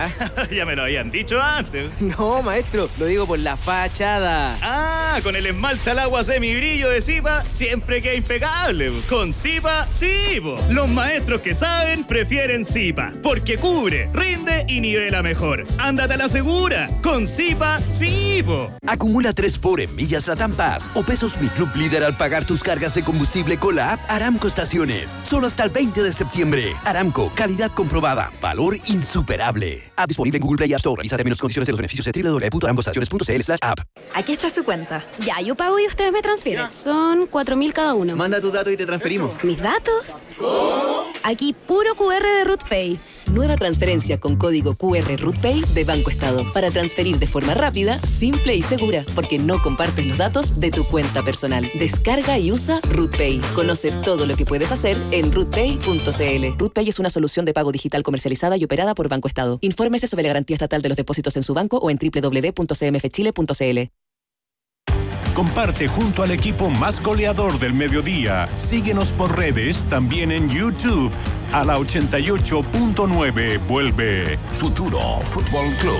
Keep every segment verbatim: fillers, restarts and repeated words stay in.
Ya me lo habían dicho antes. No, maestro, lo digo por la fachada. Ah, con el esmalte al agua semibrillo de Zipa, siempre queda impecable. Con Zipa, sí, po. Los maestros que saben prefieren Zipa, porque cubre, rinde y nivela mejor. Ándate a la segura. Con Zipa, sí, po. Acumula tres por en millas Latam Pass o pesos Mi Club Líder al pagar tus cargas de combustible con la app Aramco Estaciones. Solo hasta el veinte de septiembre. Aramco, calidad comprobada, valor insuperable. App disponible en Google Play y App Store. Revisa términos y condiciones de los beneficios de doble u doble u doble u punto aramcoestaciones punto c l slash app. Aquí está su cuenta. Ya, yo pago y ustedes me transfieren. Ya. Son cuatro mil cada uno. Manda tus datos y te transferimos. ¿Mis datos? ¿Cómo? Aquí puro Q R de RootPay. Nueva transferencia con código Q R RootPay de Banco Estado. Para transferir de forma rápida, simple y segura. Porque no compartes los datos de tu cuenta personal. Descarga y usa RootPay. Conoce todo lo que puedes hacer en rootpay punto c l. RootPay es una solución de pago digital comercializada y operada por Banco Estado. Infórmese sobre la garantía estatal de los depósitos en su banco o en doble u doble u doble u punto c m f chile punto c l. Comparte junto al equipo más goleador del mediodía. Síguenos por redes, también en YouTube. A la ochenta y ocho punto nueve vuelve Futuro Fútbol Club.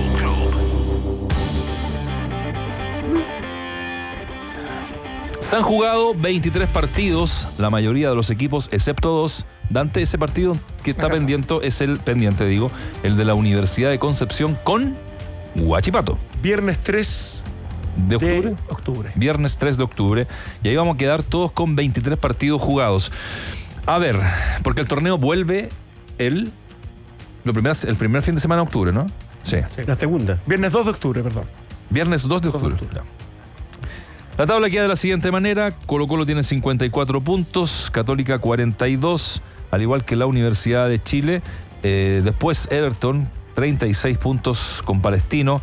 Se han jugado veintitrés partidos, la mayoría de los equipos, excepto dos. Dante, ese partido que está pendiente es el pendiente, digo, el de la Universidad de Concepción con Huachipato. Viernes tres de octubre. De octubre. Viernes tres de octubre. Y ahí vamos a quedar todos con veintitrés partidos jugados. A ver, porque el torneo vuelve el, lo primer, el primer fin de semana de octubre, ¿no? Sí. sí. La segunda. Viernes dos de octubre, perdón. Viernes dos de octubre. La tabla queda de la siguiente manera. Colo-Colo tiene cincuenta y cuatro puntos, Católica cuarenta y dos, al igual que la Universidad de Chile. Eh, después Everton, treinta y seis puntos con Palestino.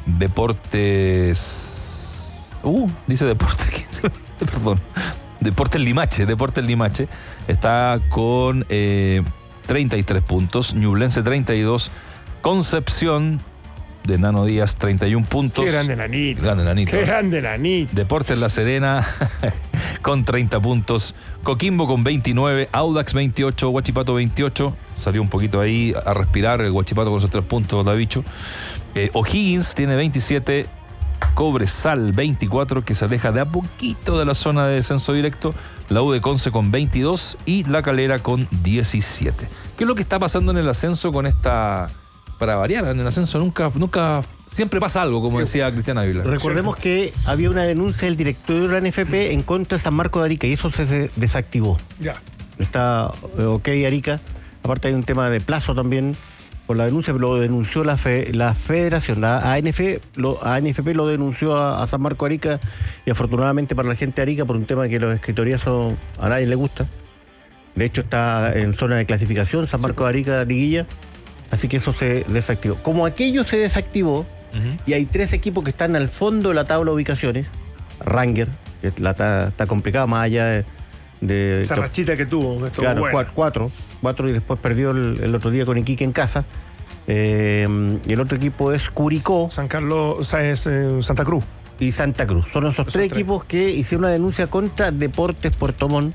Deportes... Uh, dice Deportes... Perdón. Deportes Limache, Deportes Limache. Está con eh, treinta y tres puntos. Ñublense treinta y dos. Concepción de Nano Díaz, treinta y un puntos. Qué grande Nanito. Grande Nanito. Qué grande Nanito. Deportes La Serena con treinta puntos. Coquimbo con veintinueve. Audax veintiocho. Huachipato veintiocho. Salió un poquito ahí a respirar el Huachipato con esos tres puntos, Davicho. Eh, O'Higgins tiene veintisiete. Cobresal veinticuatro, que se aleja de a poquito de la zona de descenso directo. La U de Conce con veintidós y La Calera con diecisiete. ¿Qué es lo que está pasando en el ascenso con esta... Para variar, en el ascenso nunca, nunca, siempre pasa algo, como decía Cristian Ávila. Recordemos que había una denuncia del directorio de la N F P en contra de San Marcos de Arica y eso se desactivó. Ya. Está ok Arica. Aparte hay un tema de plazo también por la denuncia, pero lo denunció la, fe, la federación, la A N F, lo, A N F P lo denunció a, a San Marcos de Arica y afortunadamente para la gente de Arica por un tema que los escritorías son, a nadie le gusta. De hecho está en zona de clasificación, San Marcos de Arica, liguilla. Así que eso se desactivó. Como aquello se desactivó, uh-huh. y hay tres equipos que están al fondo de la tabla de ubicaciones, Ranger, que la está, está complicada más allá de... de esa rachita que tuvo. Que claro, cuatro, cuatro, cuatro y después perdió el, el otro día con Iquique en casa. Eh, y el otro equipo es Curicó. San Carlos, o sea, es eh, Santa Cruz. Y Santa Cruz. Son esos, esos tres, tres equipos que hicieron una denuncia contra Deportes Puerto Montt,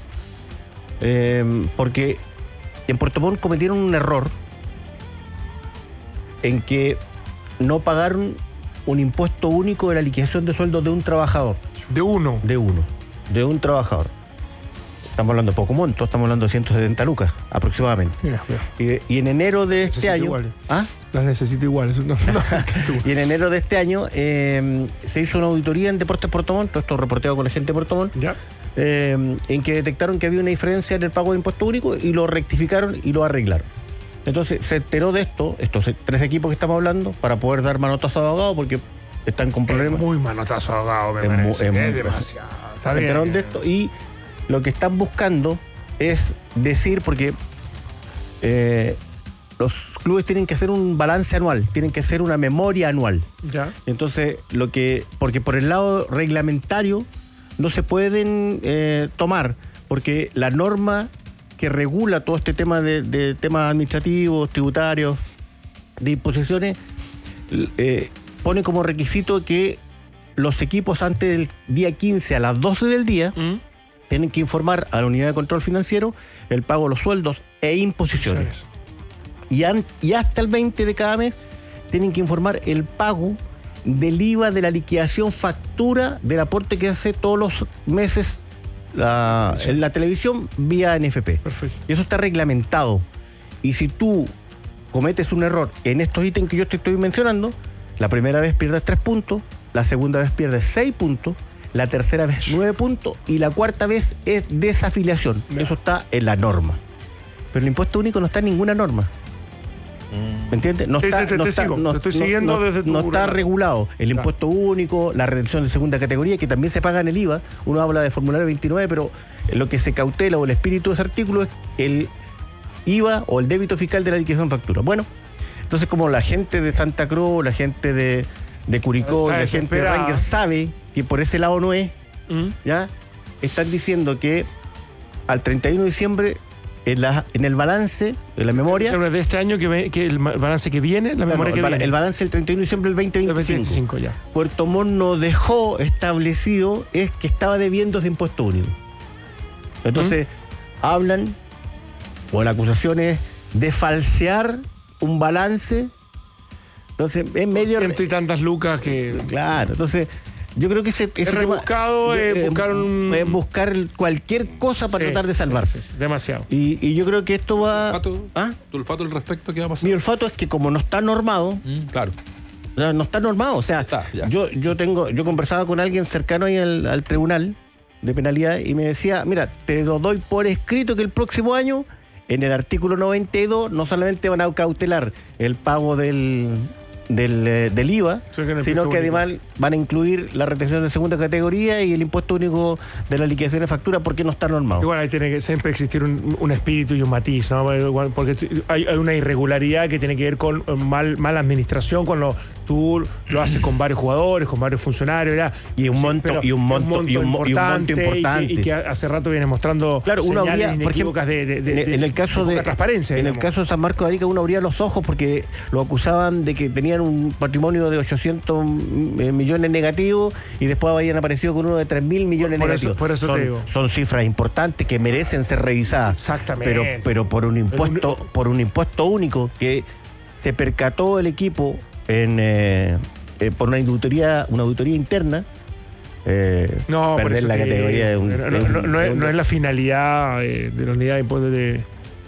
eh, porque en Puerto Montt cometieron un error en que no pagaron un impuesto único de la liquidación de sueldos de un trabajador. De uno. De uno. De un trabajador. Estamos hablando de poco monto, estamos hablando de ciento setenta lucas aproximadamente. Mira, mira. Y, y en enero de este necesito año... Iguales. ¿Ah? Las necesito iguales. No, no, y en enero de este año eh, se hizo una auditoría en Deportes Puerto Montt, todo esto reporteado con la gente de Puerto Montt, ya. Eh, en que detectaron que había una diferencia en el pago de impuesto único y lo rectificaron y lo arreglaron. Entonces se enteró de esto, estos tres equipos que estamos hablando, para poder dar manotazo a abogado porque están con problemas. Es muy manotazo a abogado, me es parece. Muy, es, es muy, demasiado. Está se enteraron bien. de esto y lo que están buscando es decir, porque eh, los clubes tienen que hacer un balance anual, tienen que hacer una memoria anual. Ya. Entonces, lo que, porque por el lado reglamentario no se pueden eh, tomar, porque la norma que regula todo este tema de, de temas administrativos, tributarios, de imposiciones, eh, pone como requisito que los equipos antes del día quince a las doce del día ¿Mm? tienen que informar a la unidad de control financiero el pago de los sueldos e imposiciones. Y, an, y hasta el veinte de cada mes tienen que informar el pago del I V A de la liquidación factura del aporte que hace todos los meses la, en la televisión vía N F P. Perfecto. Y eso está reglamentado. Y si tú cometes un error en estos ítems que yo te estoy mencionando, la primera vez pierdes tres puntos, la segunda vez pierdes seis puntos, la tercera vez nueve puntos y la cuarta vez es desafiliación. No. Eso está en la norma. Pero el impuesto único no está en ninguna norma. ¿Me entiendes? No sí, está, sí, te, no te está, sigo. no, te estoy no, siguiendo no, desde tu no está regulado. El claro. impuesto único, la redención de segunda categoría, que también se paga en el I V A. Uno habla de formulario veintinueve, pero lo que se cautela o el espíritu de ese artículo es el I V A o el débito fiscal de la liquidación factura. Bueno, entonces como la gente de Santa Cruz, la gente de, de Curicó, la gente de Rangers sabe que por ese lado no es, ¿Mm? ¿ya? Están diciendo que al treinta y uno de diciembre En, la, en el balance, en la memoria... De este año, que, que el balance que viene, la claro, memoria que el, viene. El balance del treinta y uno de diciembre del veinte veinticinco. El veinticinco ya. Puerto Montt no dejó establecido es que estaba debiendo ese impuesto único. Entonces, ¿Mm? hablan, o la acusación es de falsear un balance. Entonces, es medio... Ciento y tantas lucas que... Claro, entonces... Yo creo que ese, ese es rebuscado, tema, eh, buscar un... eh, buscar cualquier cosa para sí, tratar de salvarse. Sí, sí, demasiado. Y, y yo creo que esto va... ¿Tu olfato, ¿Ah? ¿Tu olfato al respecto qué va a pasar? Mi olfato es que como no está normado... Mm, claro. O sea, no está normado. O sea, está, yo, yo tengo, yo conversaba con alguien cercano ahí al, al tribunal de penalidad y me decía, mira, te lo doy por escrito que el próximo año, en el artículo noventa y dos, no solamente van a cautelar el pago del... Del, eh, del I V A, sí, que sino que único. Además van a incluir la retención de segunda categoría y el impuesto único de la liquidación de factura porque no está normado. Igual ahí tiene que siempre existir un, un espíritu y un matiz, ¿no? Porque hay, hay una irregularidad que tiene que ver con mal, mala administración, con lo tú lo haces con varios jugadores, con varios funcionarios, ¿verdad? Y un sí, monto, y un monto, un monto y un, importante, y un monto importante y que, y que hace rato viene mostrando claro, uno señales habría, por ejemplo, de, de, de, en, en el caso de, de transparencia. En digamos. el caso de San Marcos de Arica uno abría los ojos porque lo acusaban de que tenían un patrimonio de ochocientos millones negativos y después habían aparecido con uno de tres mil millones por negativos. Eso, por eso son, te digo. son cifras importantes que merecen ser revisadas. Exactamente. Pero, pero por un impuesto, un... por un impuesto único que se percató el equipo en eh, eh, por una auditoría, una auditoría interna. Eh, no, perder por la que, categoría de un, no, de no, un, no, no, de es, un, no es la finalidad de, de la unidad de impuestos de,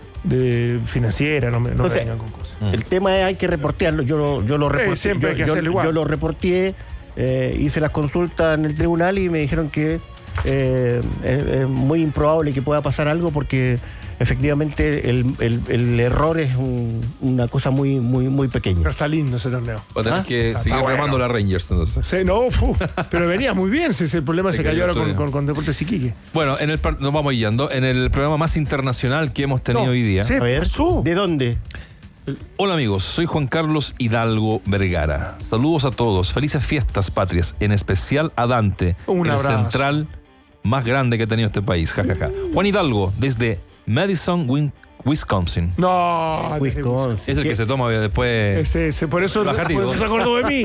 de financiera, no me, no Entonces, me vengan con cosas. El tema es hay que reportearlo. Yo lo, yo lo reporté. Sí, siempre yo, hay que yo, hacerlo igual. yo lo reporté, eh, hice las consultas en el tribunal y me dijeron que eh, es, es muy improbable que pueda pasar algo porque efectivamente el, el, el error es un, una cosa muy muy muy pequeña. Pero está lindo ese torneo. Va a tener ¿Ah? que está, seguir está remando bueno. la Rangers entonces. Sí, no, fu, pero venía muy bien. Si el problema se, se cayó ahora con, con, con Deportes Iquique. Bueno, en el nos vamos guiando en el programa más internacional que hemos tenido no, hoy día. Sí, a ver, pasó. ¿de dónde? Hola amigos, soy Juan Carlos Hidalgo Vergara. Saludos a todos, felices fiestas patrias, en especial a Dante, Un el abrazo. central más grande que ha tenido este país. Ja, ja, ja. Juan Hidalgo, desde Madison, Wisconsin. No, Wisconsin. Es el que se toma después. Ese, ese, por, eso, por eso se acordó de mí.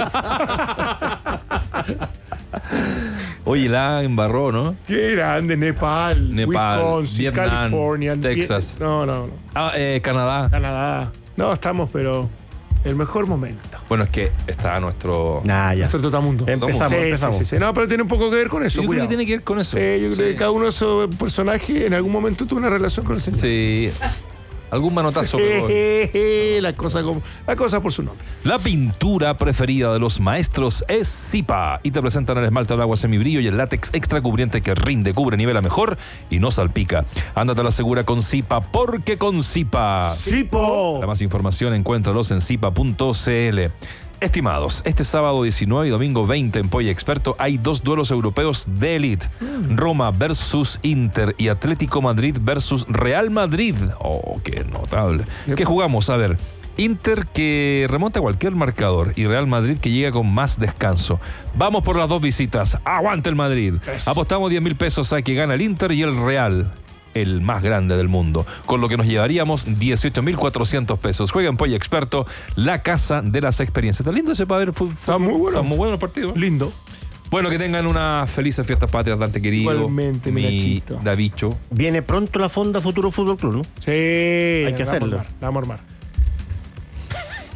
Oye, la embarró, ¿no? Qué grande, Nepal, Nepal, Wisconsin, Vietnam, California, Texas. No, no, no. Ah, eh, Canadá. Canadá. No, estamos, pero el mejor momento. Bueno, es que está nuestro. Nah, ya. Nuestro Totamundo. Empezamos, sí, empezamos. Sí, sí, sí. No, pero tiene un poco que ver con eso. Yo creo cuidado. que tiene que ver con eso. Sí, yo creo Sí. que cada uno de esos personajes en algún momento tuvo una relación con el señor. Sí. Algún manotazo. Pero... la, cosa como, la cosa por su nombre. La pintura preferida de los maestros es Zipa y te presentan el esmalte al agua semibrillo y el látex extra cubriente que rinde, cubre, nivela mejor y no salpica. Ándate a la segura con Zipa, porque con Zipa. ¡Zipo! Para más información encuéntralos en zipa punto cl. Estimados, este sábado diecinueve y domingo veinte en Polla Experto hay dos duelos europeos de élite. Roma versus Inter y Atlético Madrid versus Real Madrid. Oh, qué notable. ¿Qué jugamos? A ver, Inter que remonta cualquier marcador y Real Madrid que llega con más descanso. Vamos por las dos visitas. ¡Aguante el Madrid! Eso. Apostamos diez mil pesos a que gana el Inter y el Real, el más grande del mundo, con lo que nos llevaríamos dieciocho mil cuatrocientos pesos. Juega en Polla Experto, la casa de las experiencias. Está lindo ese para ver. Fue, Está muy bueno. Está muy bueno el partido. Lindo. Bueno, que tengan unas felices fiestas patrias, Dante querido. Igualmente, mi mi Nachito. Davicho. Viene pronto la Fonda Futuro Fútbol Club, ¿no? Sí. Hay que hacerlo. La vamos a armar.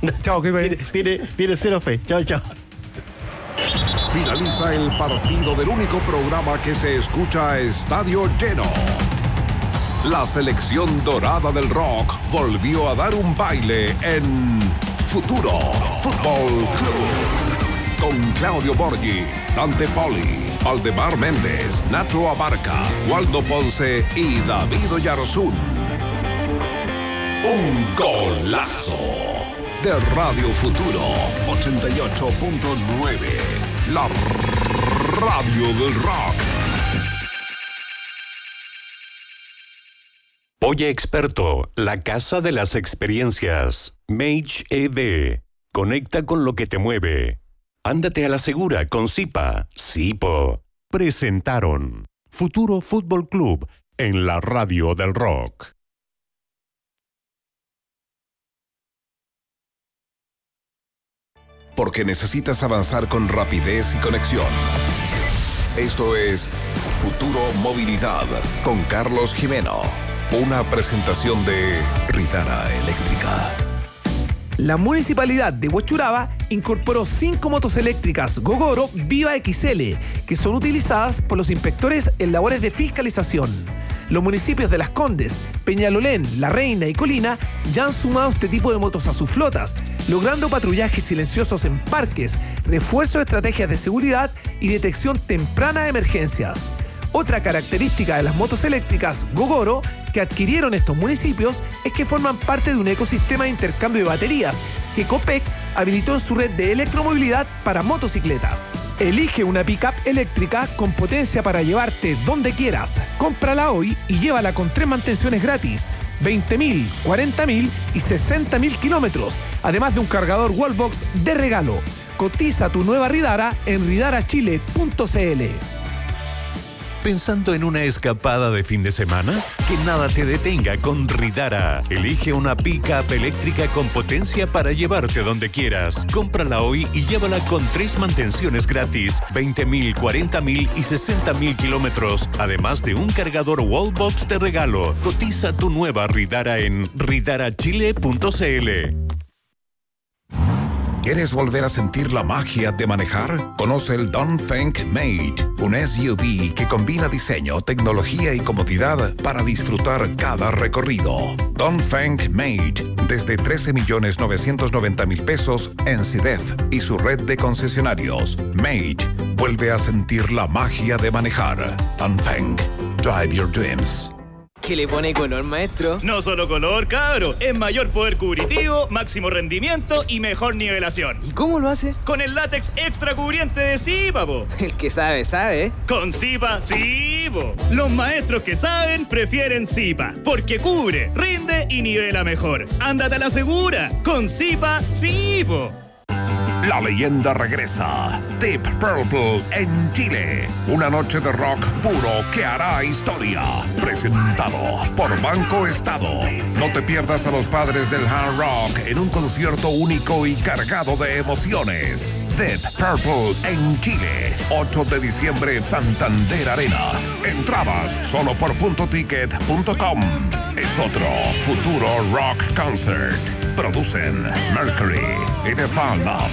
Chao, que tiene, tiene, tiene cero fe. Chao, chao. Finaliza el partido del único programa que se escucha a estadio lleno. La selección dorada del rock volvió a dar un baile en Futuro Fútbol Club. Con Claudio Borghi, Dante Poli, Aldemar Méndez, Nacho Abarca, Waldo Ponce y David Oyarzún. Un golazo de Radio Futuro ochenta y ocho punto nueve. La radio del rock. Oye Experto, la casa de las experiencias. Mage E V. Conecta con lo que te mueve. Ándate a la segura con Zipa. Zipo. Presentaron Futuro Fútbol Club en la radio del rock. Porque necesitas avanzar con rapidez y conexión. Esto es Futuro Movilidad con Carlos Jimeno. Una presentación de Ridara Eléctrica. La Municipalidad de Huachuraba incorporó cinco motos eléctricas Gogoro Viva X L, que son utilizadas por los inspectores en labores de fiscalización. Los municipios de Las Condes, Peñalolén, La Reina y Colina ya han sumado este tipo de motos a sus flotas, logrando patrullajes silenciosos en parques, refuerzo de estrategias de seguridad y detección temprana de emergencias. Otra característica de las motos eléctricas Gogoro que adquirieron estos municipios es que forman parte de un ecosistema de intercambio de baterías que Copec habilitó en su red de electromovilidad para motocicletas. Elige una pick-up eléctrica con potencia para llevarte donde quieras. Cómprala hoy y llévala con tres mantenciones gratis, veinte mil, cuarenta mil y sesenta mil kilómetros, además de un cargador Wallbox de regalo. Cotiza tu nueva Ridara en ridara chile punto c l. ¿Pensando en una escapada de fin de semana? Que nada te detenga con Ridara. Elige una pick-up eléctrica con potencia para llevarte donde quieras. Cómprala hoy y llévala con tres mantenciones gratis, veinte mil, cuarenta mil y sesenta mil kilómetros, además de un cargador Wallbox de regalo. Cotiza tu nueva Ridara en ridara chile punto c l. ¿Quieres volver a sentir la magia de manejar? Conoce el Dongfeng Mate, un S U V que combina diseño, tecnología y comodidad para disfrutar cada recorrido. Dongfeng Mate, desde trece millones novecientos noventa mil pesos en C I D E F y su red de concesionarios. Mate, vuelve a sentir la magia de manejar. Dongfeng, drive your dreams. ¿Qué le pone color, maestro? No solo color, cabro. Es mayor poder cubritivo, máximo rendimiento y mejor nivelación. ¿Y cómo lo hace? Con el látex extra cubriente de Zipa, po. El que sabe, sabe. Con Zipa, sí, po. Los maestros que saben prefieren Zipa, porque cubre, rinde y nivela mejor. Ándate a la segura. Con Zipa, sí, po. La leyenda regresa. Deep Purple en Chile. Una noche de rock puro que hará historia. Presentado por Banco Estado. No te pierdas a los padres del hard rock en un concierto único y cargado de emociones. Deep Purple en Chile. ocho de diciembre, Santander Arena. Entradas solo por punto ticket punto com. Es otro Futuro Rock Concert. Producen Mercury y The Fan Up.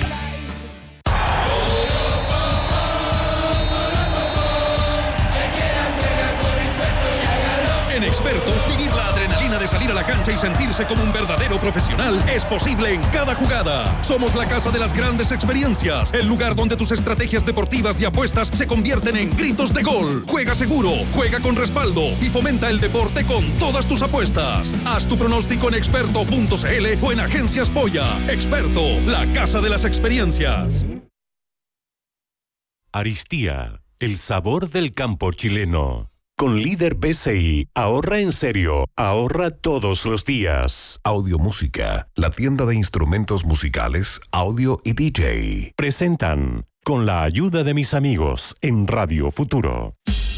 En Experto, vivir la adrenalina de salir a la cancha y sentirse como un verdadero profesional es posible en cada jugada. Somos la casa de las grandes experiencias, el lugar donde tus estrategias deportivas y apuestas se convierten en gritos de gol. Juega seguro, juega con respaldo y fomenta el deporte con todas tus apuestas. Haz tu pronóstico en experto punto c l o en Agencias Polla. Experto, la casa de las experiencias. Aristía, el sabor del campo chileno. Con Líder B C I, ahorra en serio, ahorra todos los días. Audio Música, la tienda de instrumentos musicales, audio y D J. Presentan, con la ayuda de mis amigos en Radio Futuro.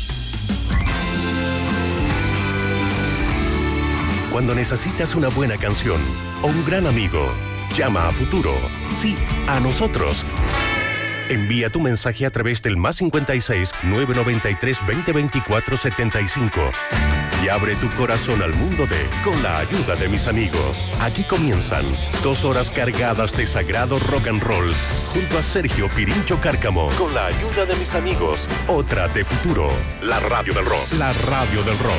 Cuando necesitas una buena canción o un gran amigo, llama a Futuro. Sí, a nosotros. Envía tu mensaje a través del más cincuenta y seis, nueve noventa y tres, veinte veinticuatro setenta y cinco. y abre tu corazón al mundo de Con la ayuda de mis amigos. Aquí comienzan dos horas cargadas de sagrado rock and roll junto a Sergio Pirincho Cárcamo. Con la ayuda de mis amigos, otra de futuro. La radio del rock. La radio del rock.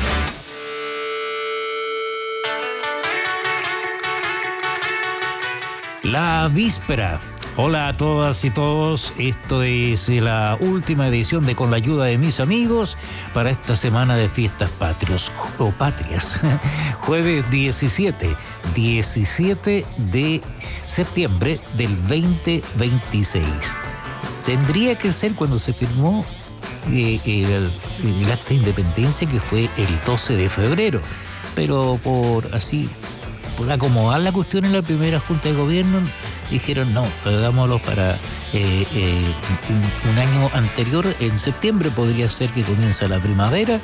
La víspera. Hola a todas y todos, esto es la última edición de Con la ayuda de mis amigos para esta semana de fiestas patrios o patrias. Jueves diecisiete de septiembre del veinte veintiséis. Tendría que ser cuando se firmó eh, el, el acta de independencia, que fue el doce de febrero, pero por así, por acomodar la cuestión en la primera junta de gobierno, dijeron no, hagámoslo para eh, eh, un, un año anterior, en septiembre podría ser que comienza la primavera,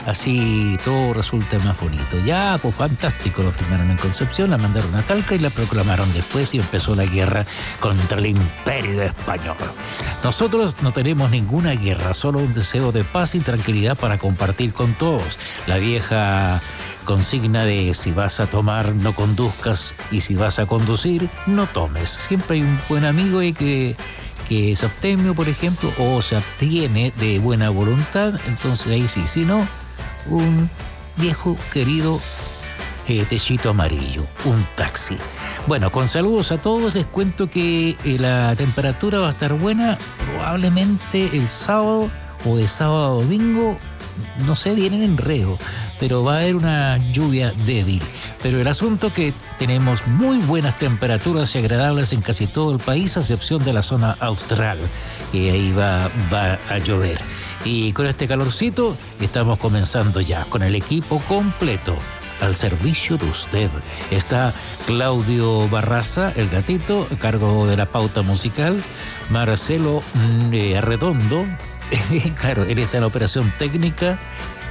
así todo resulta más bonito. Ya, pues fantástico, lo firmaron en Concepción, la mandaron a Talca y la proclamaron después y empezó la guerra contra el imperio español. Nosotros no tenemos ninguna guerra, solo un deseo de paz y tranquilidad para compartir con todos. La vieja consigna de si vas a tomar, no conduzcas, y si vas a conducir, no tomes. Siempre hay un buen amigo y que, que es abstemio, por ejemplo, o se abstiene de buena voluntad, entonces ahí sí, si no, un viejo querido eh, techito amarillo, un taxi. Bueno, con saludos a todos, les cuento que eh, la temperatura va a estar buena, probablemente el sábado o de sábado a domingo, no sé, vienen en enredo, pero va a haber una lluvia débil. Pero el asunto es que tenemos muy buenas temperaturas y agradables en casi todo el país, a excepción de la zona austral, que ahí va, va a llover. Y con este calorcito estamos comenzando ya con el equipo completo al servicio de usted. Está Claudio Barraza, el gatito, a cargo de la pauta musical, Marcelo eh, Arredondo, claro, él está en la operación técnica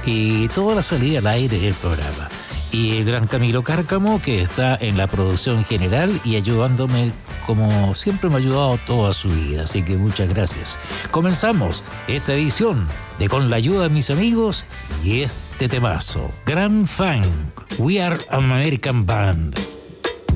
y toda la salida al aire del programa. Y el gran Camilo Cárcamo, que está en la producción general y ayudándome como siempre me ha ayudado toda su vida. Así que muchas gracias. Comenzamos esta edición de Con la ayuda de mis amigos y este temazo. Gran fan. We Are an American Band.